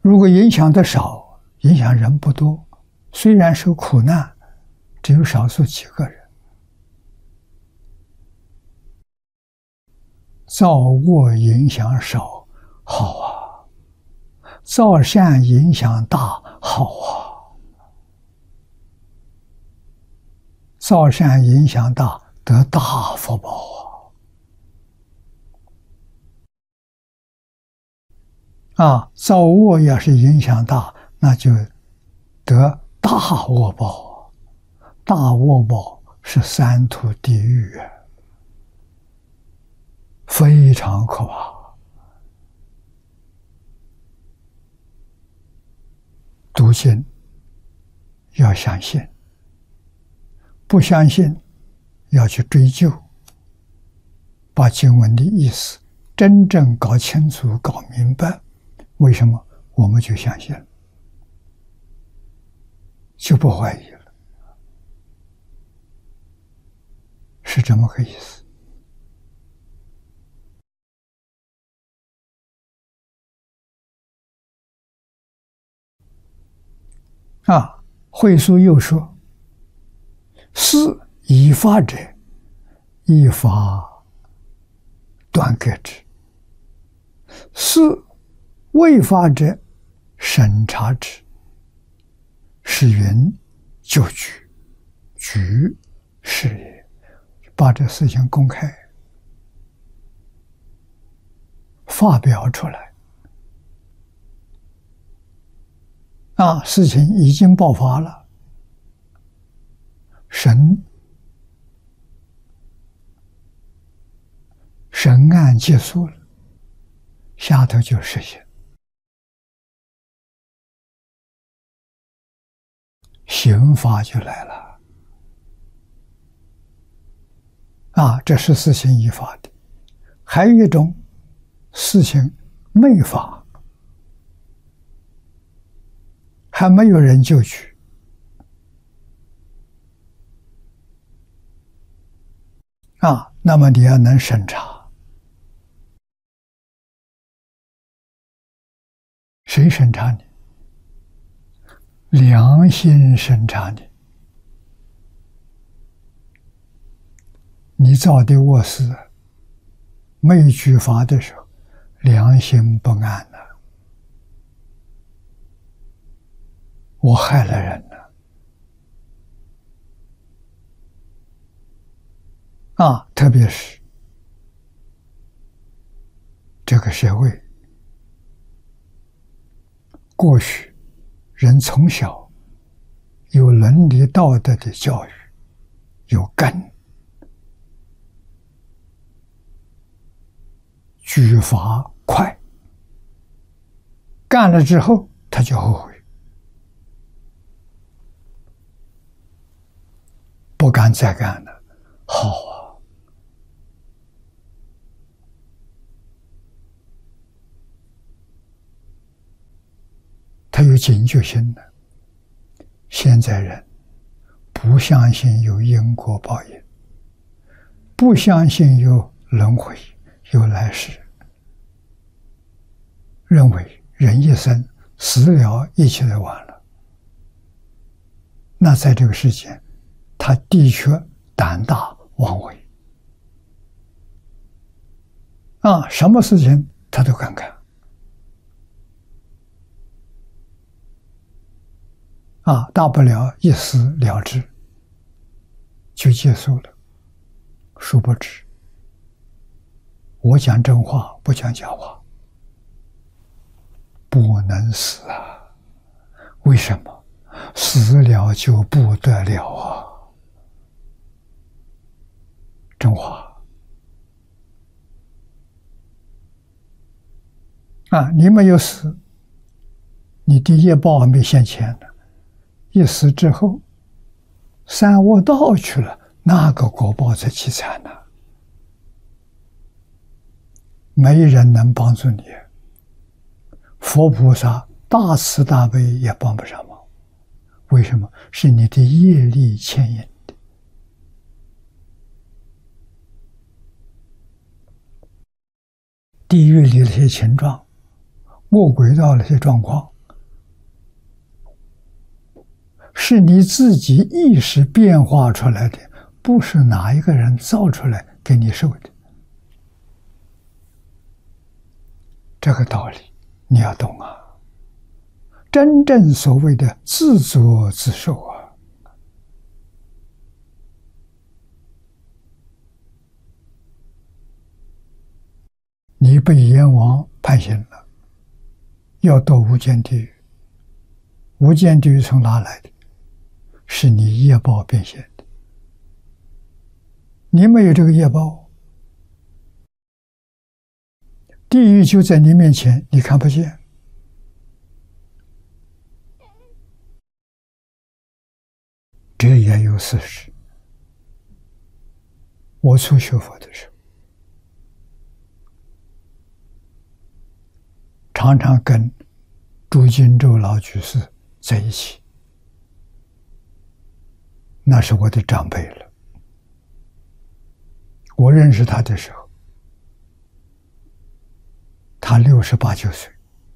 如果影响的少，影响人不多，虽然受苦难，只有少数几个人。造恶影响少，好啊；造善影响大，好啊。造善影响大，得大福报啊！造恶要是影响大，那就得大恶报。大恶报是三途地狱啊，非常可怕。读经要相信，不相信要去追究，把经文的意思真正搞清楚、搞明白。为什么我们就相信了，就不怀疑了？是这么个意思。慧疏又说：“是依法者，依法断割之；是违法者，审查之。是云就举，举是也。”把这事情公开发表出来。事情已经爆发了，审案结束了，下头就实行，刑罚就来了。这是事情依法的。还有一种事情没法，还没有人就举，那么你要能审查，谁审查你？良心审查你。你造的恶事没举法的时候，良心不安了，我害了人了。特别是这个社会，过去人从小有伦理道德的教育，有根，举法快，干了之后他就后悔，不敢再干了。好啊，他有警觉心的。现在人不相信有因果报应，不相信有轮回、有来世，认为人一生死了一切都完了。那在这个世间，他的确胆大妄为什么事情他都敢干大不了一死了之，就结束了。殊不知，我讲真话，不讲假话，不能死啊！为什么？死了就不得了啊！真话你没有死，你的业报还没现前呢。一死之后，三恶道去了，那个果报才凄惨呢。没人能帮助你，佛菩萨大慈大悲也帮不上忙。为什么？是你的业力牵引的。地狱里那些情状，恶鬼道那些状况， 是你自己意识变化出来的，不是哪一个人造出来给你受的。这个道理你要懂啊！真正所谓的自作自受啊！你被阎王判刑了，要堕无间地狱。无间地狱从哪来的？是你业报变现的。你没有这个业报，地狱就在你面前，你看不见。这也有事实。我初学佛的时候，常常跟朱金洲老居士在一起，那是我的长辈了。我认识他的时候，他68、9岁，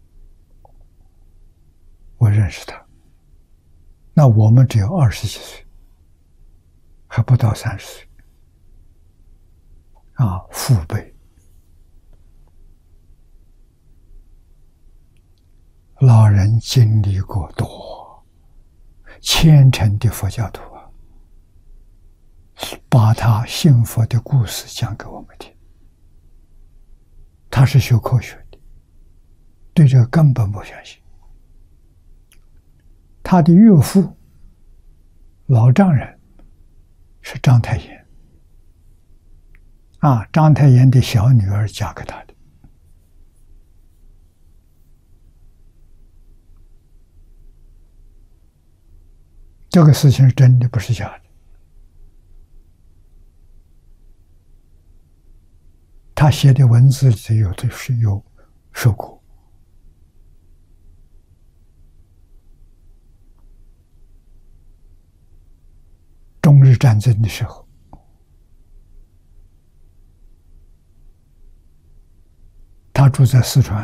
我认识他，那我们只有20几岁，还不到30岁，父辈。老人经历过多，虔诚的佛教徒啊，把他信佛的故事讲给我们听。他是学科学的，对这个根本不相信。他的岳父老丈人是章太炎，章太炎的小女儿嫁给他的。这个事情是真的，不是假的。他写的文字里有说过，中日战争的时候，他住在四川，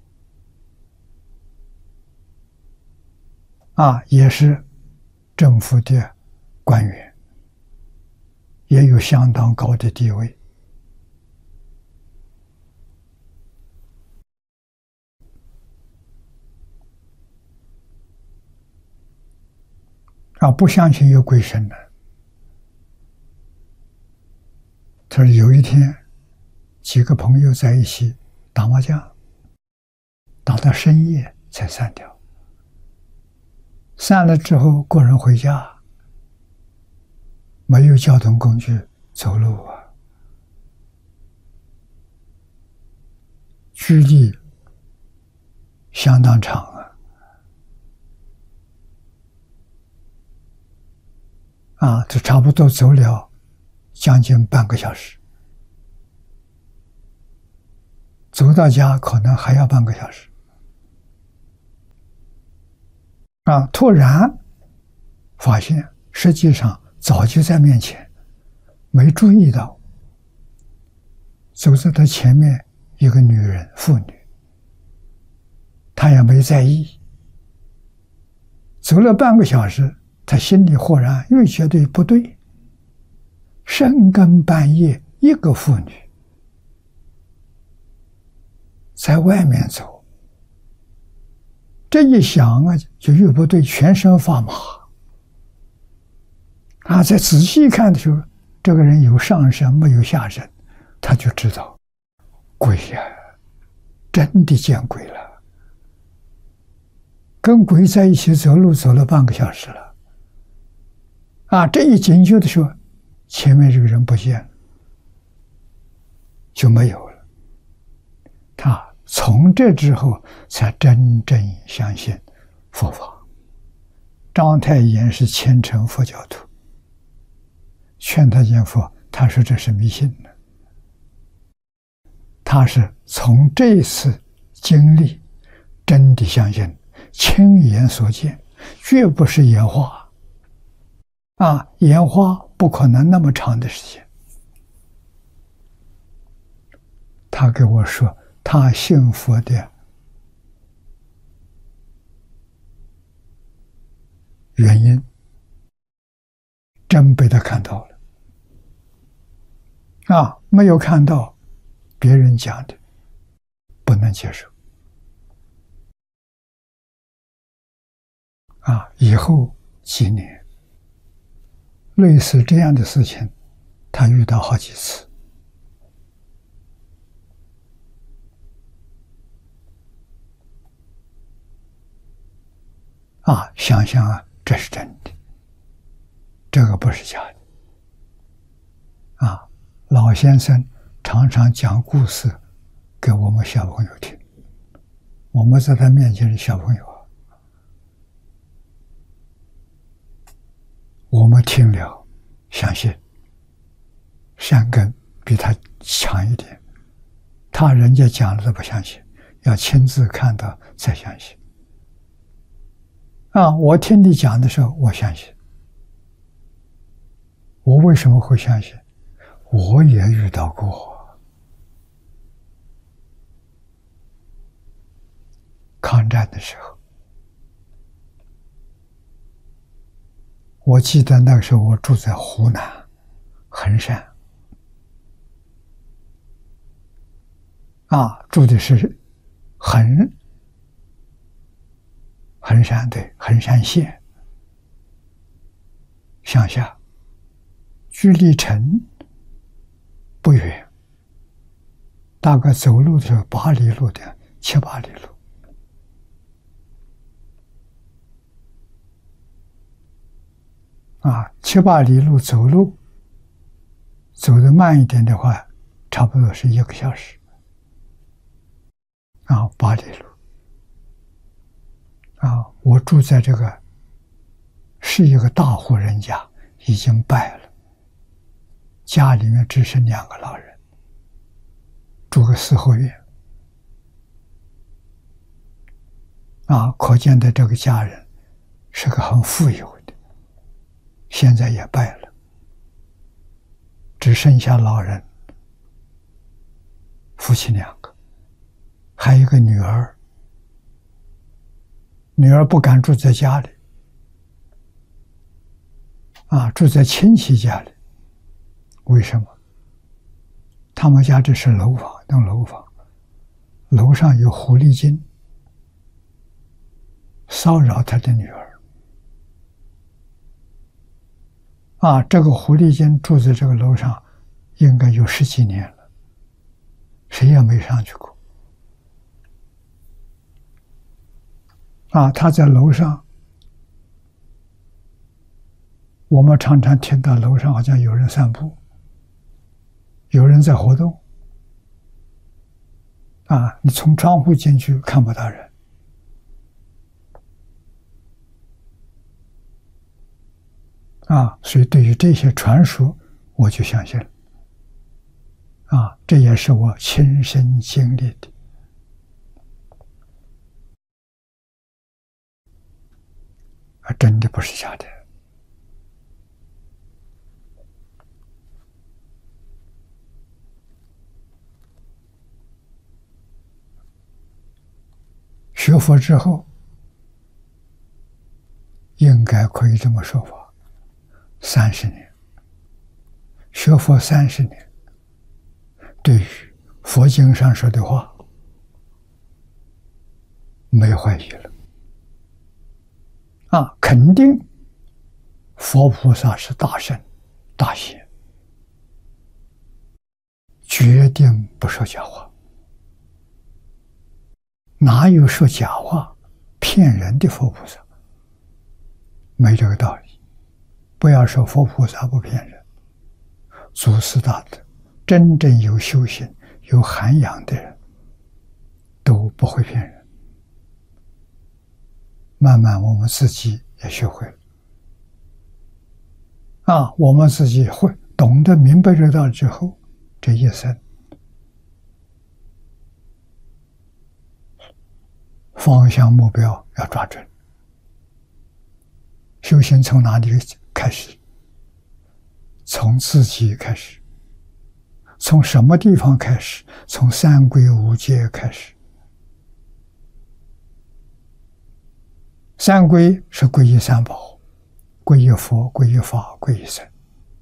也是政府的官员，也有相当高的地位。不相信有鬼神的。他说有一天，几个朋友在一起打麻将，打到深夜才散掉。散了之后，个人回家，没有交通工具，走路距离相当长这差不多走了将近半个小时，走到家可能还要半个小时。突然发现实际上早就在面前，没注意到走在他前面一个女人妇女，他也没在意。走了半个小时，他心里豁然，又觉得不对，深更半夜一个妇女在外面走，这一想就又不对，全身发麻。再仔细看的时候，这个人有上身没有下身，他就知道鬼呀，真的见鬼了。跟鬼在一起走路走了半个小时了。这一警觉的时候，前面这个人不见了，就没有了。他从这之后才真正相信佛法。章太炎是虔诚佛教徒，劝他见佛，他说这是迷信的。他是从这次经历真的相信，亲眼所见，绝不是演化。演化不可能那么长的时间。他给我说，他信佛的原因，真被他看到了。没有看到，别人讲的不能接受。以后几年，类似这样的事情，他遇到好几次。想想这是真的，这个不是假的。老先生常常讲故事给我们小朋友听，我们在他面前是小朋友，我们听了相信，善根比他强一点，他人家讲了都不相信，要亲自看到才相信。我听你讲的时候，我相信。我为什么会相信？我也遇到过抗战的时候，我记得那个时候我住在湖南衡山，住的是衡山，对，衡山县乡下，距离城不远，大概走路的时候8里路的7、8里路。7、8里路走路，走得慢一点的话，差不多是1个小时。8里路。我住在这个是一个大户人家，已经败了，家里面只剩2个老人，住个4合院。可见的这个家人是个很富有的，现在也败了，只剩下老人，夫妻2个，还有一个女儿。女儿不敢住在家里，住在亲戚家里。为什么？他们家这是楼房，弄楼房，楼上有狐狸精骚扰他的女儿。这个狐狸精住在这个楼上，应该有10几年了，谁也没上去过。他在楼上，我们常常听到楼上好像有人散步，有人在活动。你从窗户进去看不到人。所以对于这些传说，我就相信了。这也是我亲身经历的。真的不是假的。学佛之后，应该可以这么说法，30年，学佛30年，对于佛经上说的话，没怀疑了。肯定佛菩萨是大圣大贤，决定不说假话。哪有说假话骗人的佛菩萨？没这个道理。不要说佛菩萨不骗人，祖师大德真正有修行有涵养的人都不会骗人。慢慢我们自己也学会了。我们自己会懂得明白这道理之后，这一生方向目标要抓准。修行从哪里开始？从自己开始。从什么地方开始？从三皈五戒开始。三皈是皈依三宝， 皈依佛、皈依法、皈依僧。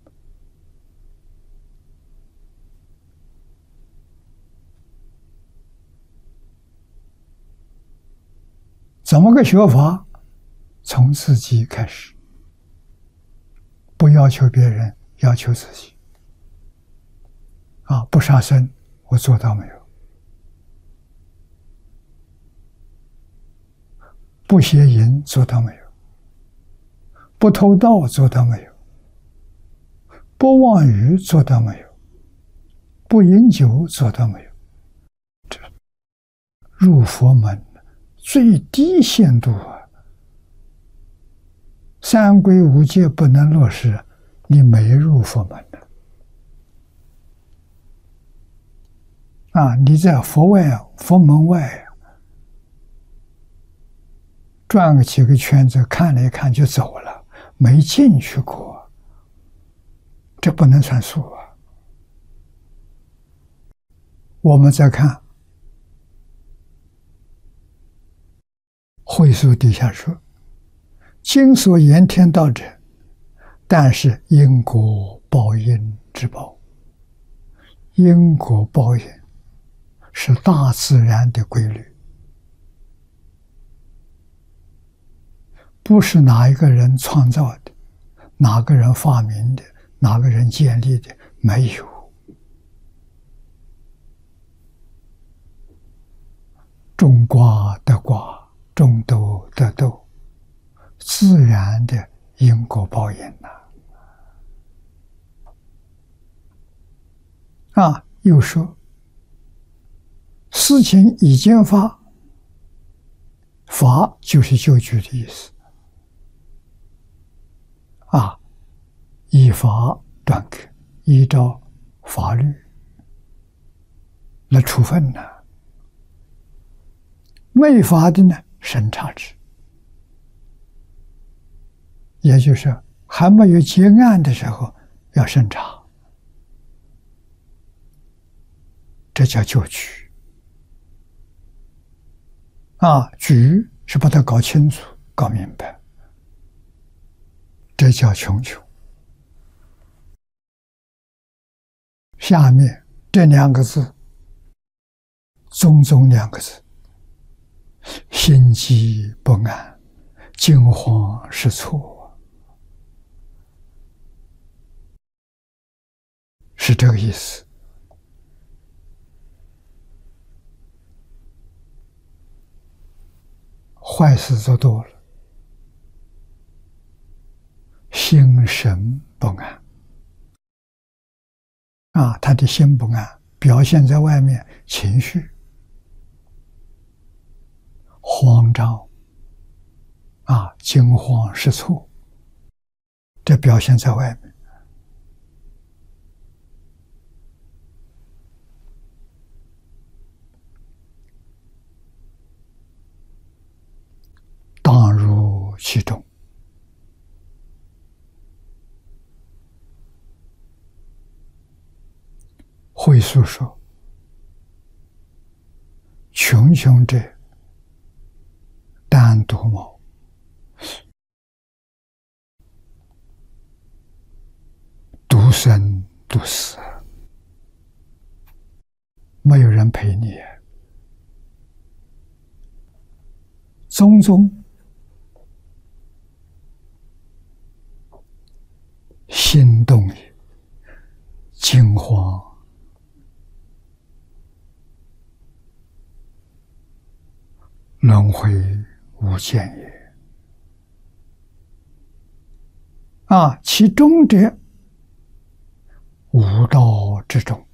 怎么个学法？从自己开始，不要求别人，要求自己。不杀生，我做到没有？不邪淫，做到没有？不偷盗，做到没有？不妄语，做到没有？不饮酒，做到没有？这入佛门最低限度三规五戒不能落实，你没入佛门的。你在佛门外转个几个圈子，看了一看就走了，没进去过，这不能算数啊。我们再看会疏底下说，今所言天道者，但是因果报应之报。因果报应是大自然的规律，不是哪一个人创造的，哪个人发明的，哪个人建立的，没有。种瓜得瓜，种豆得豆，自然的因果报应又说事情已经发，法就是救举的意思依法断克，依照法律来处分呢。没法的呢，审查之，也就是还没有结案的时候要审查，这叫救举举是把它搞清楚、搞明白，这叫穷求。下面这两个字，宗宗两个字，心悸不安，惊慌失措，是这个意思。坏事做多了，心神不安他的心不安，表现在外面，情绪慌张惊慌失措，这表现在外面。当入其中，会疏说，穷穷者单独谋，独生独死，没有人陪你。宗宗心动也，惊慌轮回无间也其中者无道之中，